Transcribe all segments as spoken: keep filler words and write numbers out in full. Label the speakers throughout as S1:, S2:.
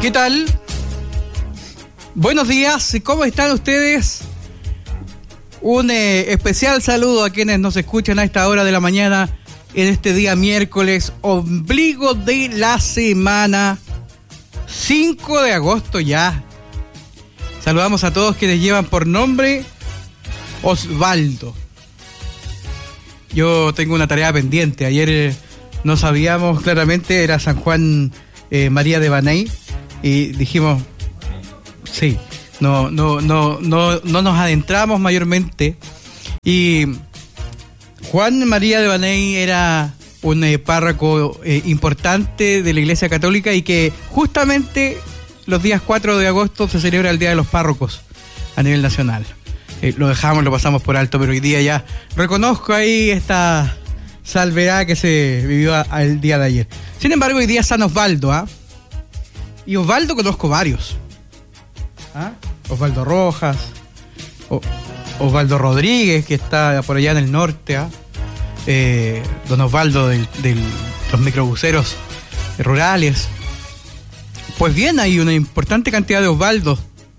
S1: ¿Qué tal? Buenos días, ¿cómo están ustedes? Un eh, especial saludo a quienes nos escuchan a esta hora de la mañana en este día miércoles, ombligo de la semana, cinco de agosto ya. Saludamos a todos quienes llevan por nombre Osvaldo. Yo tengo una tarea pendiente. Ayer eh, no sabíamos claramente, era San Juan eh, María de Baney, y dijimos, sí, no, no, no, no, no nos adentramos mayormente. Y Juan María de Baney era un eh, párroco eh, importante de la Iglesia Católica, y que justamente los días cuatro de agosto se celebra el Día de los Párrocos a nivel nacional. Eh, lo dejamos, lo pasamos por alto, pero hoy día ya reconozco ahí esta salvedad que se vivió a, a el día de ayer. Sin embargo, hoy día es San Osvaldo, ¿ah? ¿eh? Y Osvaldo conozco varios. ¿Ah? Osvaldo Rojas, o, Osvaldo Rodríguez, que está por allá en el norte, ¿ah? eh, Don Osvaldo de los microbuseros rurales. Pues bien, hay una importante cantidad de Osvaldos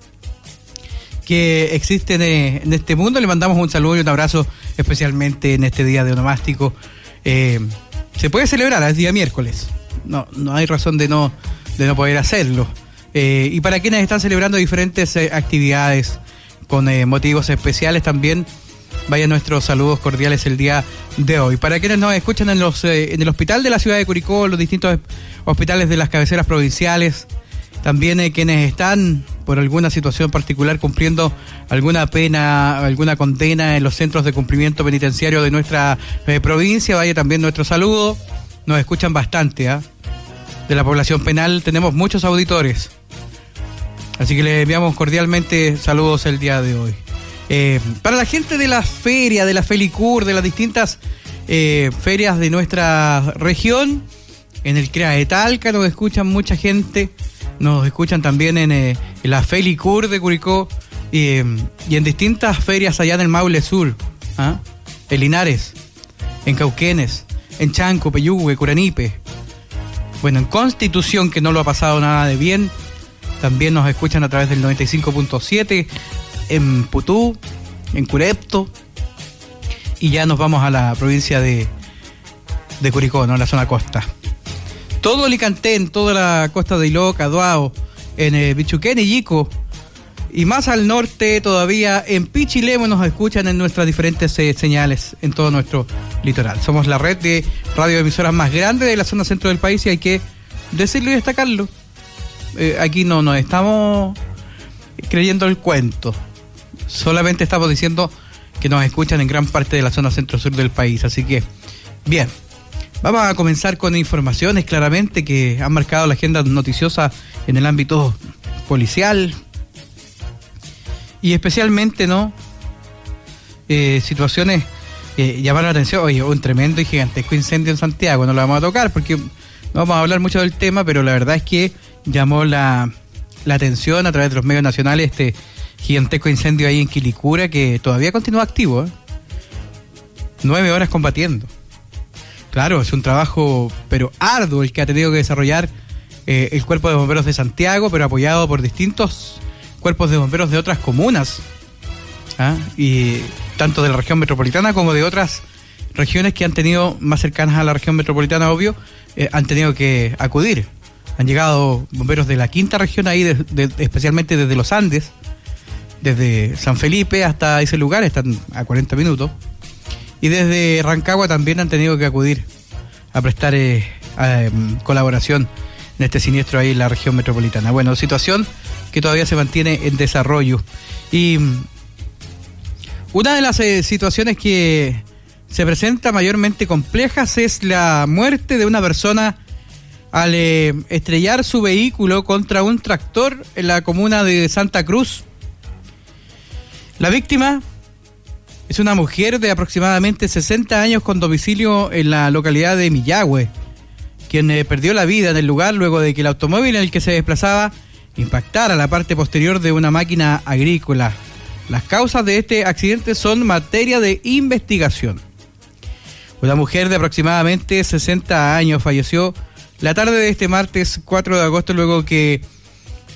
S1: que existen en, en este mundo. Le mandamos un saludo y un abrazo, especialmente en este día de onomástico. Eh, se puede celebrar, es día miércoles. No, no hay razón de no, de no poder hacerlo. Eh, y para quienes están celebrando diferentes eh, actividades con eh, motivos especiales, también vayan nuestros saludos cordiales el día de hoy. Para quienes nos escuchan en los eh, en el hospital de la ciudad de Curicó, los distintos hospitales de las cabeceras provinciales, también eh, quienes están por alguna situación particular cumpliendo alguna pena, alguna condena en los centros de cumplimiento penitenciario de nuestra eh, provincia, vaya también nuestro saludo. Nos escuchan bastante, ¿ah? ¿eh? De la población penal tenemos muchos auditores, así que les enviamos cordialmente saludos el día de hoy. Eh, para la gente de la feria, de la Felicur, de las distintas eh, ferias de nuestra región, en el CREA de Talca nos escuchan mucha gente, nos escuchan también en, eh, en la Felicur de Curicó, eh, y en distintas ferias allá en el Maule Sur, ¿ah? En Linares, en Cauquenes, en Chanco, Peyúgue, Curanipe. Bueno, en Constitución, que no lo ha pasado nada de bien, también nos escuchan a través del noventa y cinco punto siete, en Putú, en Curepto, y ya nos vamos a la provincia de, de Curicó, ¿no? La zona costa. Todo Licantén, toda la costa de Iloca, Duao, en eh, Bichuquén y Yico, y más al norte todavía, en Pichilemu nos escuchan en nuestras diferentes eh, señales en todo nuestro litoral. Somos la red de radioemisoras más grande de la zona centro del país, y hay que decirlo y destacarlo. Eh, aquí no nos estamos creyendo el cuento, solamente estamos diciendo que nos escuchan en gran parte de la zona centro-sur del país. Así que, bien, vamos a comenzar con informaciones claramente que han marcado la agenda noticiosa en el ámbito policial, y especialmente, ¿no? Eh, situaciones que llamaron la atención. Oye, un tremendo y gigantesco incendio en Santiago, no lo vamos a tocar porque no vamos a hablar mucho del tema, pero la verdad es que llamó la, la atención a través de los medios nacionales este gigantesco incendio ahí en Quilicura, que todavía continúa activo, ¿eh? Nueve horas combatiendo. Claro, es un trabajo, pero arduo, el que ha tenido que desarrollar eh, el Cuerpo de Bomberos de Santiago, pero apoyado por distintos cuerpos de bomberos de otras comunas, ¿ah? Y tanto de la región metropolitana como de otras regiones que han tenido más cercanas a la región metropolitana, obvio, eh, han tenido que acudir. Han llegado bomberos de la quinta región ahí, de, de, especialmente desde los Andes, desde San Felipe hasta ese lugar, están a cuarenta minutos, y desde Rancagua también han tenido que acudir a prestar eh, a, um, colaboración en este siniestro ahí en la región metropolitana. Bueno, situación que todavía se mantiene en desarrollo. Y una de las eh, situaciones que se presenta mayormente complejas es la muerte de una persona al eh, estrellar su vehículo contra un tractor en la comuna de Santa Cruz. La víctima es una mujer de aproximadamente sesenta años con domicilio en la localidad de Millagüe, quien eh, perdió la vida en el lugar luego de que el automóvil en el que se desplazaba impactara la parte posterior de una máquina agrícola. Las causas de este accidente son materia de investigación. Una mujer de aproximadamente sesenta años falleció la tarde de este martes cuatro de agosto luego que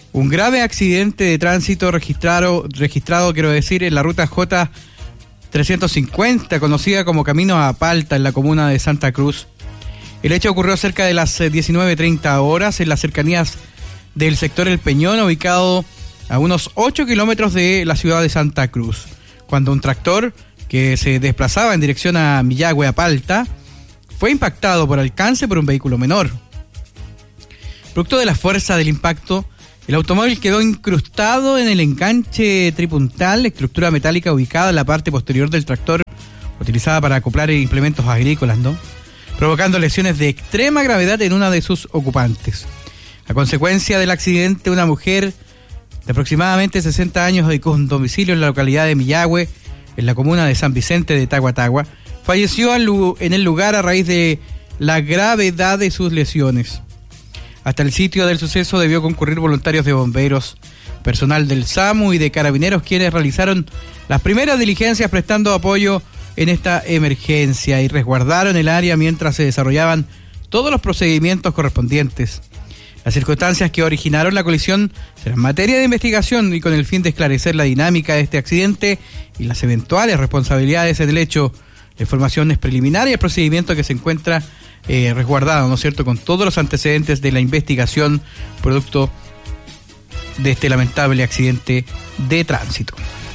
S1: Un grave accidente de tránsito registrado, registrado quiero decir, en la ruta J trescientos cincuenta, conocida como Camino a Palta, en la comuna de Santa Cruz. El hecho ocurrió cerca de las diecinueve treinta horas en las cercanías del sector El Peñón, ubicado a unos ocho kilómetros de la ciudad de Santa Cruz, cuando un tractor que se desplazaba en dirección a Millagüe, a Palta, fue impactado por alcance por un vehículo menor. Producto de la fuerza del impacto, el automóvil quedó incrustado en el enganche tripuntal, estructura metálica ubicada en la parte posterior del tractor, utilizada para acoplar implementos agrícolas, ¿no?, provocando lesiones de extrema gravedad en una de sus ocupantes. A consecuencia del accidente, una mujer de aproximadamente sesenta años y con domicilio en la localidad de Millagüe, en la comuna de San Vicente de Tahuatahua, falleció en el lugar a raíz de la gravedad de sus lesiones. Hasta el sitio del suceso debió concurrir voluntarios de bomberos, personal del SAMU y de carabineros, quienes realizaron las primeras diligencias prestando apoyo en esta emergencia y resguardaron el área mientras se desarrollaban todos los procedimientos correspondientes. Las circunstancias que originaron la colisión serán materia de investigación y con el fin de esclarecer la dinámica de este accidente y las eventuales responsabilidades en el hecho. La información es preliminar y el procedimiento que se encuentra eh, resguardado, ¿no es cierto?, con todos los antecedentes de la investigación producto de este lamentable accidente de tránsito.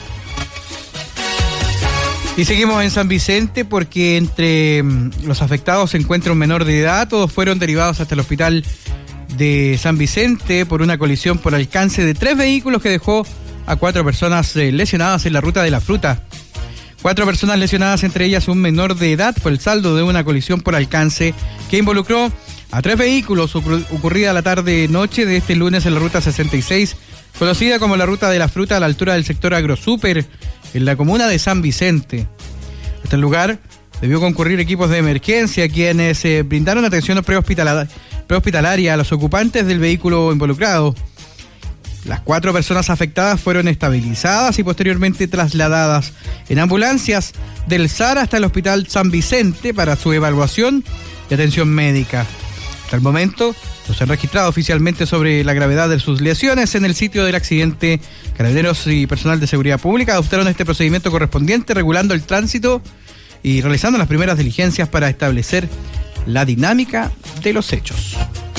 S1: Y seguimos en San Vicente porque entre los afectados se encuentra un menor de edad. Todos fueron derivados hasta el hospital de San Vicente por una colisión por alcance de tres vehículos que dejó a cuatro personas eh, lesionadas en la ruta de la fruta. Cuatro personas lesionadas, entre ellas un menor de edad, fue el saldo de una colisión por alcance que involucró a tres vehículos ocurrida la tarde-noche de este lunes en la ruta sesenta y seis, conocida como la ruta de la fruta, a la altura del sector AgroSuper, en la comuna de San Vicente. Hasta el lugar debió concurrir equipos de emergencia, quienes eh, brindaron atención prehospitalaria, prehospitalaria a los ocupantes del vehículo involucrado. Las cuatro personas afectadas fueron estabilizadas y posteriormente trasladadas en ambulancias del S A R hasta el Hospital San Vicente para su evaluación y atención médica. Hasta el momento no se han registrado oficialmente sobre la gravedad de sus lesiones. En el sitio del accidente, carabineros y personal de seguridad pública adoptaron este procedimiento correspondiente, regulando el tránsito y realizando las primeras diligencias para establecer la dinámica de los hechos.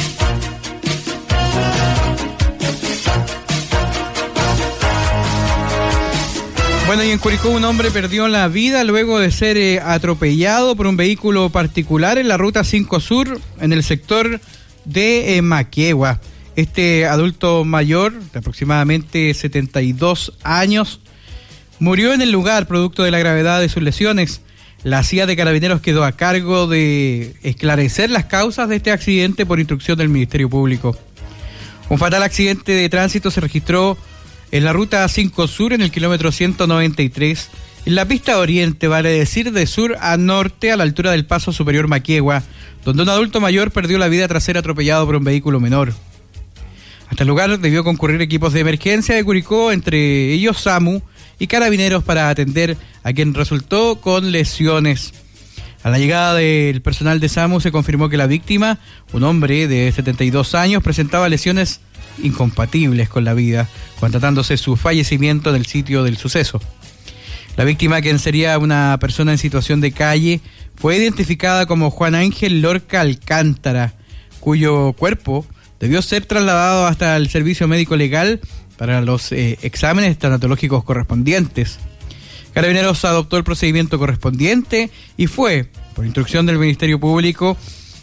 S1: Bueno, y en Curicó un hombre perdió la vida luego de ser eh, atropellado por un vehículo particular en la ruta cinco Sur, en el sector de eh, Maquegua. Este adulto mayor, de aproximadamente setenta y dos años, murió en el lugar producto de la gravedad de sus lesiones. La C I A de Carabineros quedó a cargo de esclarecer las causas de este accidente por instrucción del Ministerio Público. Un fatal accidente de tránsito se registró en la ruta cinco Sur, en el kilómetro ciento noventa y tres, en la pista oriente, vale decir, de sur a norte, a la altura del Paso Superior Maquegua, donde un adulto mayor perdió la vida tras ser atropellado por un vehículo menor. Hasta el lugar debió concurrir equipos de emergencia de Curicó, entre ellos SAMU y Carabineros, para atender a quien resultó con lesiones. A la llegada del personal de SAMU se confirmó que la víctima, un hombre de setenta y dos años, presentaba lesiones incompatibles con la vida, constatándose su fallecimiento en el sitio del suceso. La víctima, quien sería una persona en situación de calle, fue identificada como Juan Ángel Lorca Alcántara, cuyo cuerpo debió ser trasladado hasta el servicio médico legal para los eh, exámenes tanatológicos correspondientes. Carabineros adoptó el procedimiento correspondiente y fue, por instrucción del Ministerio Público,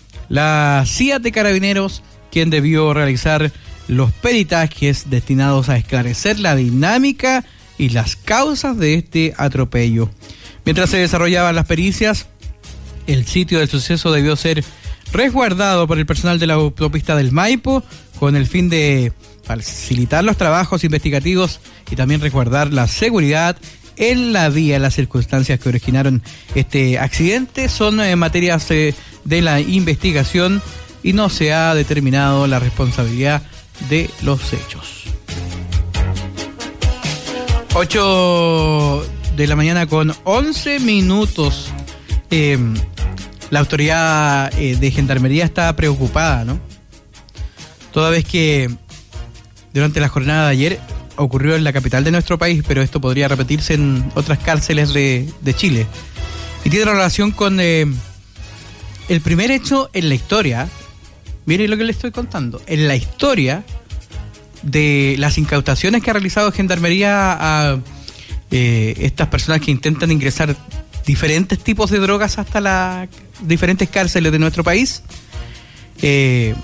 S1: la C I A de Carabineros quien debió realizar los peritajes destinados a esclarecer la dinámica y las causas de este atropello. Mientras se desarrollaban las pericias, el sitio del suceso debió ser resguardado por el personal de la autopista del Maipo con el fin de facilitar los trabajos investigativos y también resguardar la seguridad en la vía. Las circunstancias que originaron este accidente son eh, materias eh, de la investigación y no se ha determinado la responsabilidad de los hechos. ocho de la mañana con once minutos. Eh, la autoridad eh, de Gendarmería está preocupada, ¿no? Toda vez que durante la jornada de ayer ocurrió en la capital de nuestro país, pero esto podría repetirse en otras cárceles de, de Chile. Y tiene relación con eh, el primer hecho en la historia, miren lo que le estoy contando, en la historia de las incautaciones que ha realizado Gendarmería a eh, estas personas que intentan ingresar diferentes tipos de drogas hasta las diferentes cárceles de nuestro país. Eh,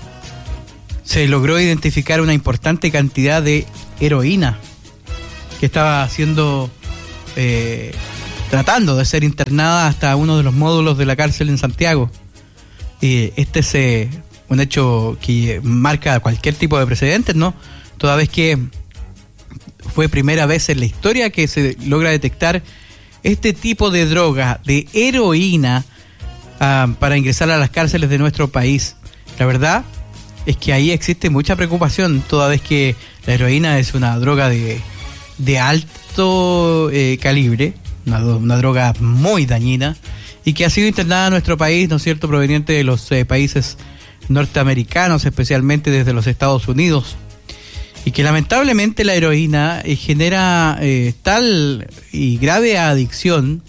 S1: se logró identificar una importante cantidad de heroína que estaba siendo eh, tratando de ser internada hasta uno de los módulos de la cárcel en Santiago. Y este es eh, un hecho que marca cualquier tipo de precedentes, ¿no? Toda vez que fue primera vez en la historia que se logra detectar este tipo de droga, de heroína, uh, para ingresar a las cárceles de nuestro país. La verdad es que ahí existe mucha preocupación, toda vez que la heroína es una droga de, de alto eh, calibre, una, una droga muy dañina, y que ha sido internada en nuestro país, ¿no es cierto?, proveniente de los eh, países norteamericanos, especialmente desde los Estados Unidos. Y que lamentablemente la heroína eh, genera eh, tal y grave adicción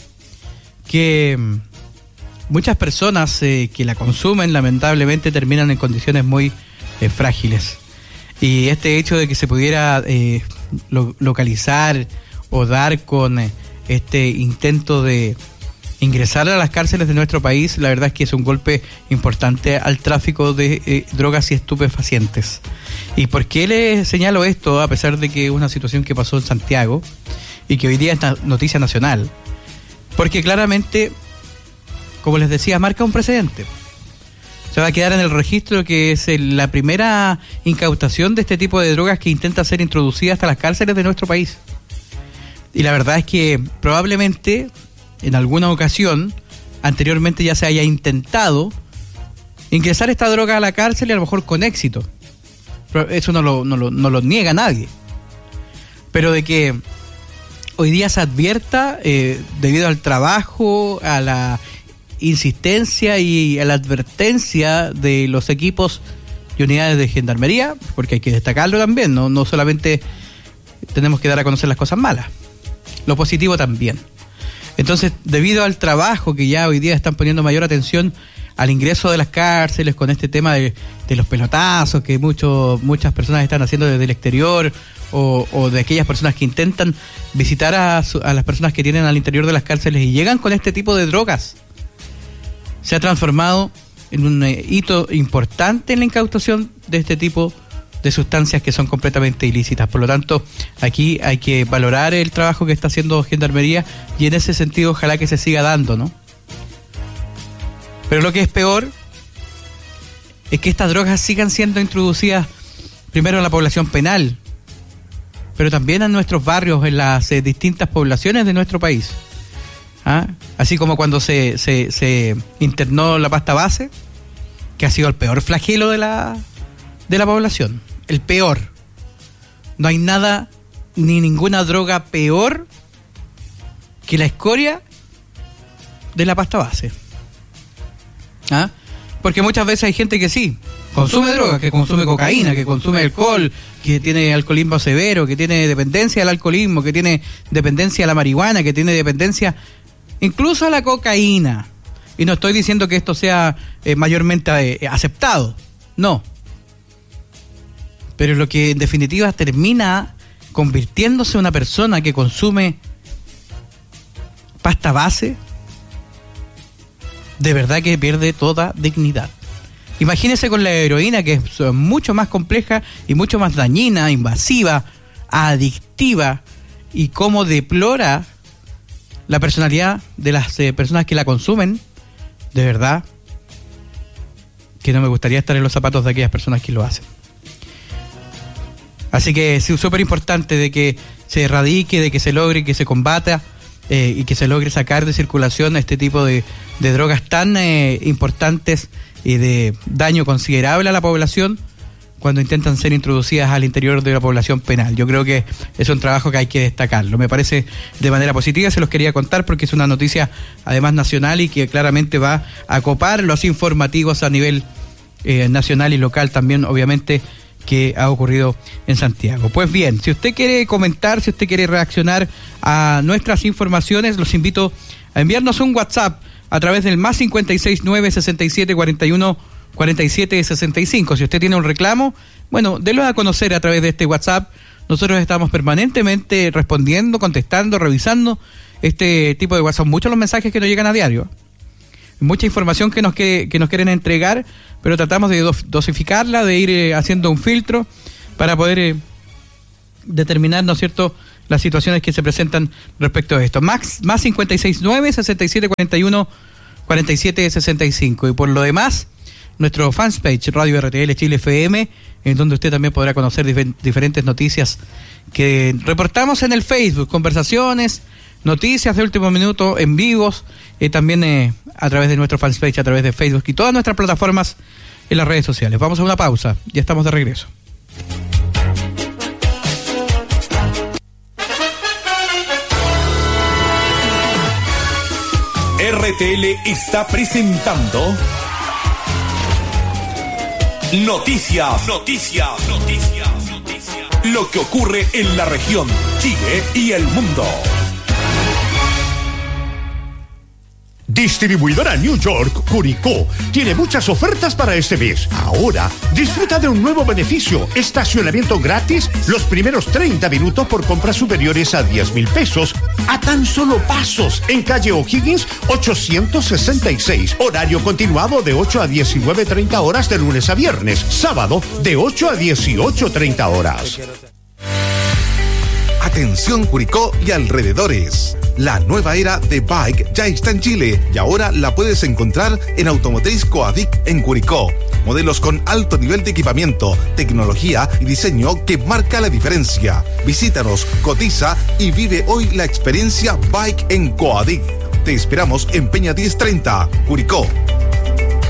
S1: que muchas personas eh, que la consumen lamentablemente terminan en condiciones muy eh, frágiles. Y este hecho de que se pudiera eh, lo, localizar o dar con eh, este intento de ingresar a las cárceles de nuestro país, la verdad es que es un golpe importante al tráfico de eh, drogas y estupefacientes. ¿Y por qué le señalo esto, a pesar de que es una situación que pasó en Santiago y que hoy día es noticia nacional? Porque claramente, como les decía, marca un precedente. Se va a quedar en el registro que es el, la primera incautación de este tipo de drogas que intenta ser introducida hasta las cárceles de nuestro país. Y la verdad es que probablemente en alguna ocasión anteriormente ya se haya intentado ingresar esta droga a la cárcel y a lo mejor con éxito. Pero eso no lo, no lo, no lo niega nadie. Pero de que hoy día se advierta, eh, debido al trabajo, a la insistencia y a la advertencia de los equipos y unidades de Gendarmería, porque hay que destacarlo también, no, no solamente tenemos que dar a conocer las cosas malas, lo positivo también. Entonces, debido al trabajo que ya hoy día están poniendo mayor atención al ingreso de las cárceles con este tema de, de los pelotazos que mucho, muchas personas están haciendo desde el exterior, o, o de aquellas personas que intentan visitar a, su, a las personas que tienen al interior de las cárceles y llegan con este tipo de drogas, se ha transformado en un eh, hito importante en la incautación de este tipo de sustancias que son completamente ilícitas. Por lo tanto, aquí hay que valorar el trabajo que está haciendo Gendarmería y en ese sentido ojalá que se siga dando, ¿no? Pero lo que es peor es que estas drogas sigan siendo introducidas primero en la población penal, pero también en nuestros barrios, en las eh, distintas poblaciones de nuestro país. ¿Ah? Así como cuando se, se, se internó la pasta base, que ha sido el peor flagelo de la, de la población. El peor. No hay nada ni ninguna droga peor que la escoria de la pasta base. ¿Ah? Porque muchas veces hay gente que sí consume drogas, que consume cocaína, que consume alcohol, que tiene alcoholismo severo, que tiene dependencia al alcoholismo, que tiene dependencia a la marihuana, que tiene dependencia incluso a la cocaína. Y no estoy diciendo que esto sea eh, mayormente eh, aceptado, no. Pero lo que en definitiva termina convirtiéndose en una persona que consume pasta base, de verdad que pierde toda dignidad. Imagínese con la heroína, que es mucho más compleja y mucho más dañina, invasiva, adictiva, y cómo deplora la personalidad de las eh, personas que la consumen. De verdad que no me gustaría estar en los zapatos de aquellas personas que lo hacen. Así que es súper importante de que se erradique, de que se logre, que se combata eh, y que se logre sacar de circulación este tipo de, de drogas tan eh, importantes y de daño considerable a la población cuando intentan ser introducidas al interior de la población penal. Yo creo que es un trabajo que hay que destacarlo. Me parece de manera positiva, se los quería contar porque es una noticia además nacional y que claramente va a copar los informativos a nivel eh, nacional y local también, obviamente, que ha ocurrido en Santiago. Pues bien, si usted quiere comentar, si usted quiere reaccionar a nuestras informaciones, los invito a enviarnos un WhatsApp a través del más cincuenta y seis nueve sesenta y siete cuarenta y uno cuarenta y siete sesenta y cinco. Si usted tiene un reclamo, bueno, délo a conocer a través de este WhatsApp. Nosotros estamos permanentemente respondiendo, contestando, revisando este tipo de WhatsApp. Muchos los mensajes que nos llegan a diario. Mucha información que nos, que, que nos quieren entregar, pero tratamos de dosificarla, de ir eh, haciendo un filtro para poder eh, determinar, ¿no es cierto?, las situaciones que se presentan respecto a esto. Más, más cincuenta y seis nueve sesenta y siete cuarenta y uno cuarenta y siete sesenta y cinco. Y por lo demás, nuestro fanpage Radio R T L Chile F M, en donde usted también podrá conocer dif- diferentes noticias que reportamos en el Facebook, conversaciones, noticias de último minuto en vivos, eh, también eh, a través de nuestro fanpage, a través de Facebook y todas nuestras plataformas en las redes sociales. Vamos a una pausa, ya estamos de regreso.
S2: R T L está presentando Noticias, Noticias, Noticias, Noticias. Lo que ocurre en la región, Chile y el mundo.
S3: Distribuidora New York, Curicó, tiene muchas ofertas para este mes. Ahora, disfruta de un nuevo beneficio, estacionamiento gratis los primeros treinta minutos por compras superiores a diez mil pesos, a tan solo pasos, en calle O'Higgins ochocientos sesenta y seis. Horario continuado de ocho a diecinueve treinta horas de lunes a viernes, sábado de ocho a dieciocho treinta horas.
S4: Atención Curicó y alrededores. La nueva era de Bike ya está en Chile y ahora la puedes encontrar en Automotriz Coadic en Curicó. Modelos con alto nivel de equipamiento, tecnología y diseño que marca la diferencia. Visítanos, cotiza y vive hoy la experiencia Bike en Coadic. Te esperamos en Peña diez treinta, Curicó.